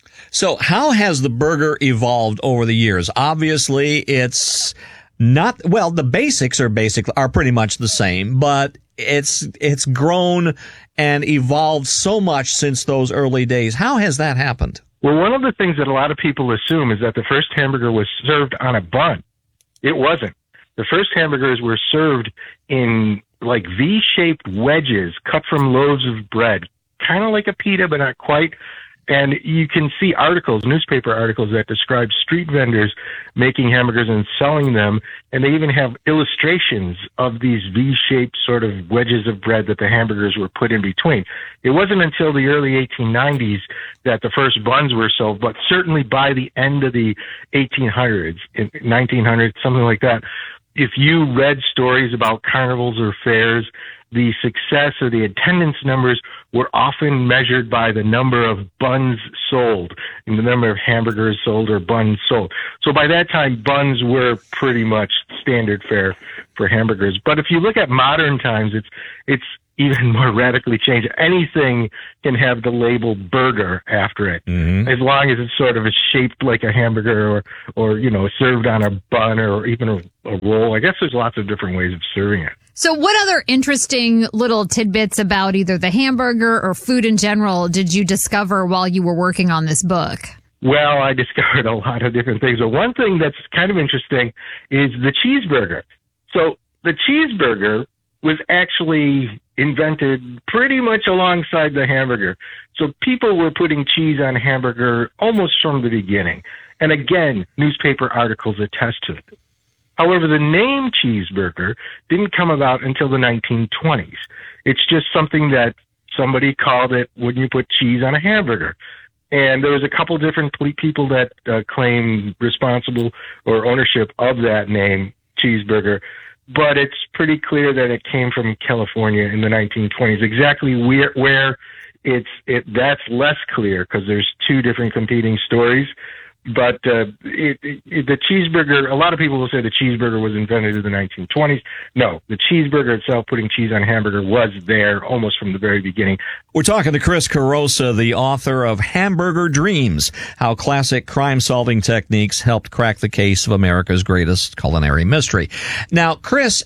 [SPEAKER 20] So how has the burger evolved over the years? Obviously, it's not, well, the basics are basic, are pretty much the same, but it's, it's grown and evolved so much since those early days. How has that happened?
[SPEAKER 23] Well, one of the things that a lot of people assume is that the first hamburger was served on a bun. It wasn't. The first hamburgers were served in like V-shaped wedges cut from loaves of bread, kind of like a pita, but not quite. And you can see articles, newspaper articles that describe street vendors making hamburgers and selling them. And they even have illustrations of these V-shaped sort of wedges of bread that the hamburgers were put in between. It wasn't until the early eighteen nineties that the first buns were sold, but certainly by the end of the eighteen hundreds, in nineteen hundred, something like that, if you read stories about carnivals or fairs, the success or the attendance numbers were often measured by the number of buns sold and the number of hamburgers sold or buns sold. So by that time, buns were pretty much standard fare for hamburgers. But if you look at modern times, it's it's even more radically changed. Anything can have the label burger after it, mm-hmm. as long as it's sort of shaped like a hamburger or, or you know, served on a bun or even a, a roll. I guess there's lots of different ways of serving it.
[SPEAKER 21] So what other interesting little tidbits about either the hamburger or food in general did you discover while you were working on this book?
[SPEAKER 23] Well, I discovered a lot of different things. But one thing that's kind of interesting is the cheeseburger. So the cheeseburger was actually invented pretty much alongside the hamburger. So people were putting cheese on hamburger almost from the beginning. And again, newspaper articles attest to it. However, the name cheeseburger didn't come about until the nineteen twenties. It's just something that somebody called it when you put cheese on a hamburger. And there was a couple different people that uh, claim responsible or ownership of that name, cheeseburger. But it's pretty clear that it came from California in the nineteen twenties. Exactly where, where it's it that's less clear because there's two different competing stories. But uh, it, it, the cheeseburger, a lot of people will say the cheeseburger was invented in the nineteen twenties. No, the cheeseburger itself, putting cheese on hamburger, was there almost from the very beginning.
[SPEAKER 20] We're talking to Chris Carosa, the author of Hamburger Dreams, How Classic Crime-Solving Techniques Helped Crack the Case of America's Greatest Culinary Mystery. Now, Chris,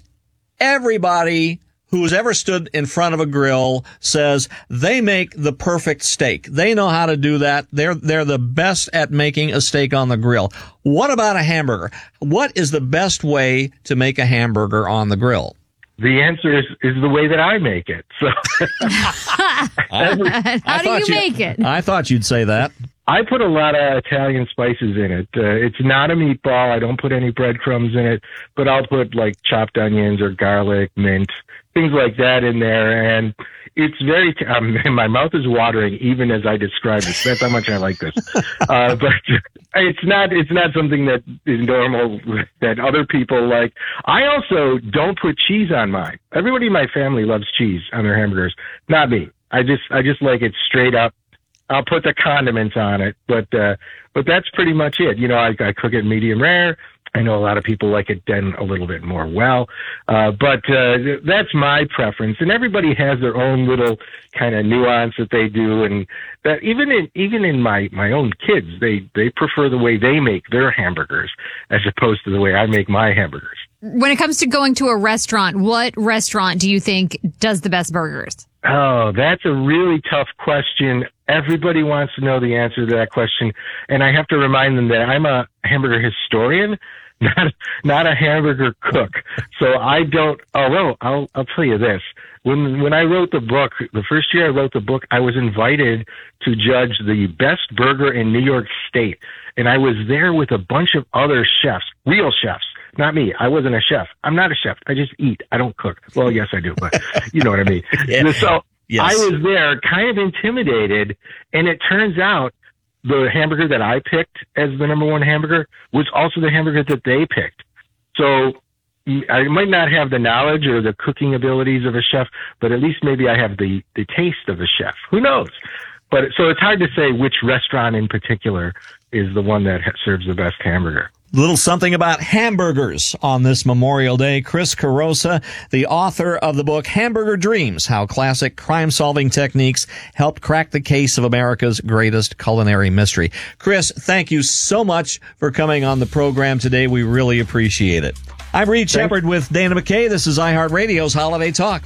[SPEAKER 20] everybody who's ever stood in front of a grill says they make the perfect steak. They know how to do that. They're they're the best at making a steak on the grill. What about a hamburger? What is the best way to make a hamburger on the grill?
[SPEAKER 23] The answer is, is the way that I make it. So,
[SPEAKER 21] Every, how do you, you make it?
[SPEAKER 20] I thought you'd say that.
[SPEAKER 23] I put a lot of Italian spices in it. Uh, it's not a meatball. I don't put any breadcrumbs in it, but I'll put like chopped onions or garlic, mint, things like that in there. And it's very, t- um, my mouth is watering even as I describe this. That's how much I like this. Uh, but it's not, it's not something that is normal that other people like. I also don't put cheese on mine. Everybody in my family loves cheese on their hamburgers. Not me. I just, I just like it straight up. I'll put the condiments on it, but, uh, but that's pretty much it. You know, I, I cook it medium rare. I know a lot of people like it done a little bit more well, uh, but uh, that's my preference. And everybody has their own little kind of nuance that they do, and that even in even in my my own kids, they they prefer the way they make their hamburgers as opposed to the way I make my hamburgers.
[SPEAKER 21] When it comes to going to a restaurant, what restaurant do you think does the best burgers?
[SPEAKER 23] Oh, that's a really tough question. Everybody wants to know the answer to that question, and I have to remind them that I'm a hamburger historian, not not a hamburger cook. So I don't. Although I'll I'll tell you this: when when I wrote the book, the first year I wrote the book, I was invited to judge the best burger in New York State, and I was there with a bunch of other chefs, real chefs. Not me. I wasn't a chef. I'm not a chef. I just eat. I don't cook. Well, yes, I do, but you know what I mean. Yeah. So yes. I was there kind of intimidated, and it turns out the hamburger that I picked as the number one hamburger was also the hamburger that they picked. So I might not have the knowledge or the cooking abilities of a chef, but at least maybe I have the, the taste of a chef. Who knows? But so it's hard to say which restaurant in particular is the one that serves the best hamburger.
[SPEAKER 20] Little something about hamburgers on this Memorial Day. Chris Carosa, the author of the book Hamburger Dreams, How Classic Crime-Solving Techniques Helped Crack the Case of America's Greatest Culinary Mystery. Chris, thank you so much for coming on the program today. We really appreciate it. I'm Reed Shepard with Dana McKay. This is iHeartRadio's Holiday Talk.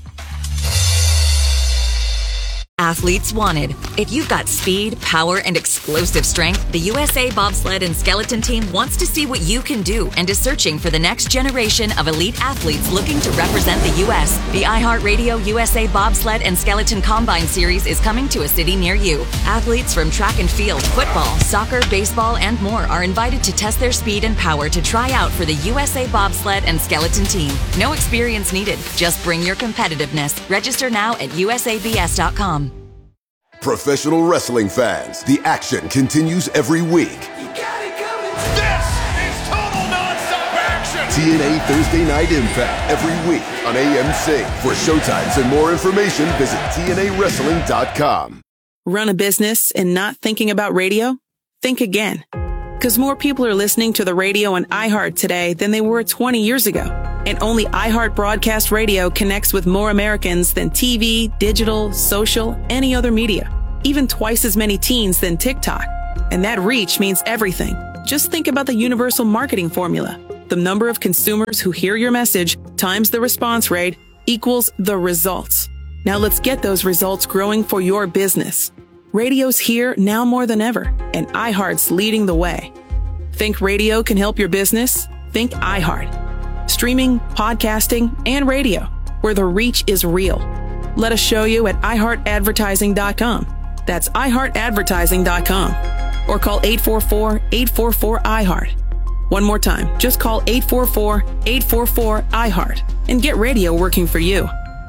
[SPEAKER 5] Athletes wanted. If you've got speed, power, and explosive strength, the U S A Bobsled and Skeleton Team wants to see what you can do and is searching for the next generation of elite athletes looking to represent the U S The iHeartRadio U S A Bobsled and Skeleton Combine Series is coming to a city near you. Athletes from track and field, football, soccer, baseball, and more are invited to test their speed and power to try out for the U S A Bobsled and Skeleton Team. No experience needed. Just bring your competitiveness. Register now at U S A B S dot com.
[SPEAKER 6] Professional wrestling fans, the action continues every week.
[SPEAKER 7] You got it coming. This is total nonstop action.
[SPEAKER 6] T N A Thursday Night Impact every week on A M C. For showtimes and more information, visit T N A wrestling dot com.
[SPEAKER 1] Run a business and not thinking about radio? Think again. Because more people are listening to the radio on iHeart today than they were twenty years ago. And only iHeart Broadcast Radio connects with more Americans than T V, digital, social, any other media. Even twice as many teens than TikTok. And that reach means everything. Just think about the universal marketing formula. The number of consumers who hear your message times the response rate equals the results. Now let's get those results growing for your business. Radio's here now more than ever, and iHeart's leading the way. Think radio can help your business? Think iHeart. Streaming, podcasting, and radio, where the reach is real. Let us show you at i heart advertising dot com. That's i heart advertising dot com. Or call eight four four, eight four four, I heart. One more time, just call eight four four, eight four four, I heart and get radio working for you.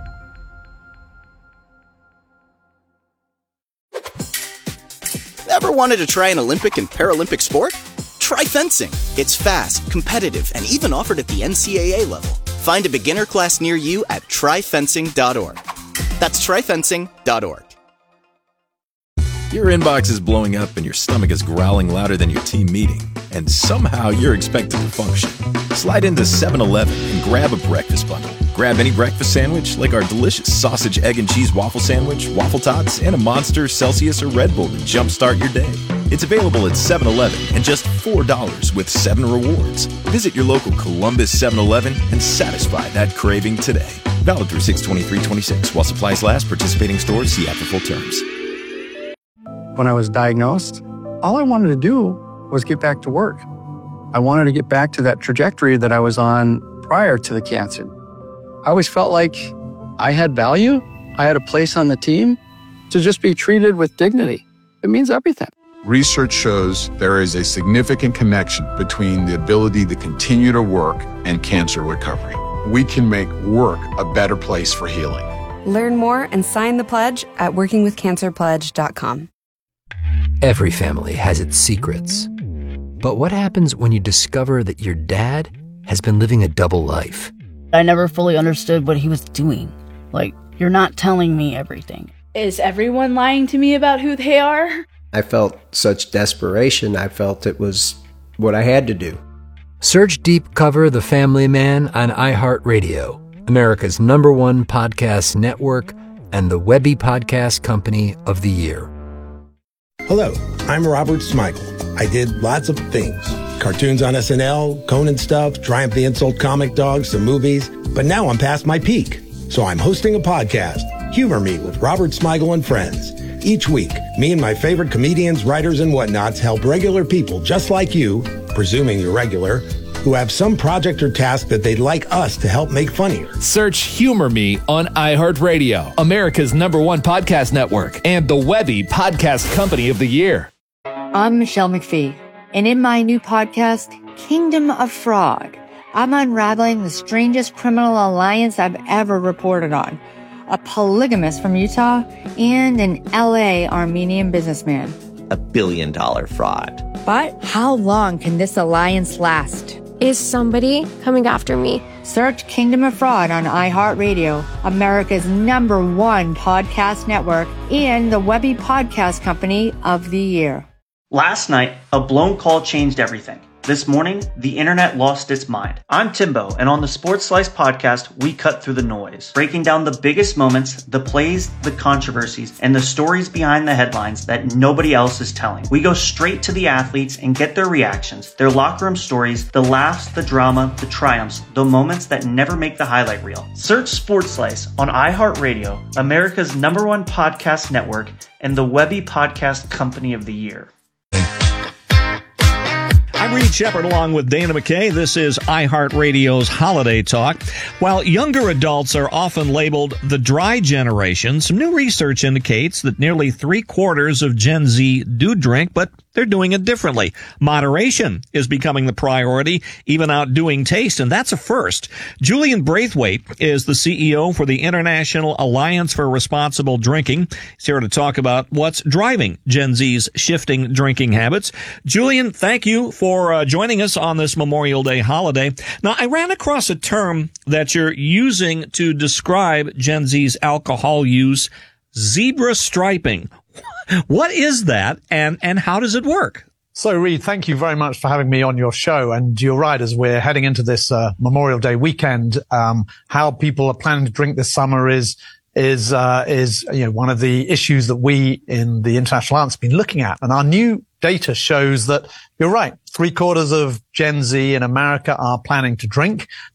[SPEAKER 25] Ever wanted to try an Olympic and Paralympic sport? Try fencing. It's fast, competitive, and even offered at the N C double A level. Find a beginner class near you at try fencing dot org. That's try fencing dot org.
[SPEAKER 12] Your inbox is blowing up and your stomach is growling louder than your team meeting, and somehow you're expected to function. Slide into seven eleven and grab a breakfast bundle. Grab any breakfast sandwich like our delicious sausage, egg, and cheese waffle sandwich, waffle tots, and a Monster, Celsius, or Red Bull to jumpstart your day. It's available at seven eleven and just four dollars with seven rewards. Visit your local Columbus seven eleven and satisfy that craving today. Valid through six twenty-three twenty-six. While supplies last, participating stores see after full terms.
[SPEAKER 3] When I was diagnosed, all I wanted to do was get back to work. I wanted to get back to that trajectory that I was on prior to the cancer. I always felt like I had value. I had a place on the team. To just be treated with dignity, it means everything.
[SPEAKER 16] Research shows there is a significant connection between the ability to continue to work and cancer recovery. We can make work a better place for healing.
[SPEAKER 22] Learn more and sign the pledge at working with cancer pledge dot com.
[SPEAKER 10] Every family has its secrets. But what happens when you discover that your dad has been living a double life?
[SPEAKER 13] I never fully understood what he was doing. Like, you're not telling me everything.
[SPEAKER 14] Is everyone lying to me about who they are?
[SPEAKER 17] I felt such desperation. I felt it was what I had to do.
[SPEAKER 10] Search Deep Cover The Family Man on iHeartRadio, America's number one podcast network and the Webby Podcast Company of the Year.
[SPEAKER 24] Hello, I'm Robert Smigel. I did lots of things. Cartoons on S N L, Conan stuff, Triumph the Insult comic dogs, some movies. But now I'm past my peak. So I'm hosting a podcast, Humor Me with Robert Smigel and Friends. Each week, me and my favorite comedians, writers, and whatnots help regular people just like you, presuming you're regular, who have some project or task that they'd like us to help make funnier.
[SPEAKER 26] Search Humor Me on iHeartRadio, America's number one podcast network, and the Webby Podcast Company of the Year.
[SPEAKER 27] I'm Michelle McPhee, and in my new podcast, Kingdom of Fraud, I'm unraveling the strangest criminal alliance I've ever reported on. A polygamist from Utah and an L A Armenian businessman.
[SPEAKER 28] A billion dollar fraud.
[SPEAKER 27] But how long can this alliance last?
[SPEAKER 29] Is somebody coming after me?
[SPEAKER 27] Search Kingdom of Fraud on iHeartRadio, America's number one podcast network, and the Webby Podcast Company of the Year.
[SPEAKER 30] Last night, a blown call changed everything. This morning, the internet lost its mind. I'm Timbo, and on the Sports Slice podcast, we cut through the noise, breaking down the biggest moments, the plays, the controversies, and the stories behind the headlines that nobody else is telling. We go straight to the athletes and get their reactions, their locker room stories, the laughs, the drama, the triumphs, the moments that never make the highlight reel. Search Sports Slice on iHeartRadio, America's number one podcast network, and the Webby Podcast Company of the Year.
[SPEAKER 20] I'm Reed Shepard along with Dana McKay. This is iHeartRadio's Holiday Talk. While younger adults are often labeled the dry generation, some new research indicates that nearly three quarters of Gen Z do drink, but they're doing it differently. Moderation is becoming the priority, even outdoing taste, and that's a first. Julian Braithwaite is the C E O for the International Alliance for Responsible Drinking. He's here to talk about what's driving Gen Z's shifting drinking habits. Julian, thank you for uh, joining us on this Memorial Day holiday. Now, I ran across a term that you're using to describe Gen Z's alcohol use, zebra striping. What is that, and, and how does it work?
[SPEAKER 31] So, Reed, thank you very much for having me on your show. And you're right, as we're heading into this uh, Memorial Day weekend, um, how people are planning to drink this summer is is uh, is you know one of the issues that we in the International Alliance have been looking at. And our new data shows that you're right. Three quarters of Gen Z in America are planning to drink.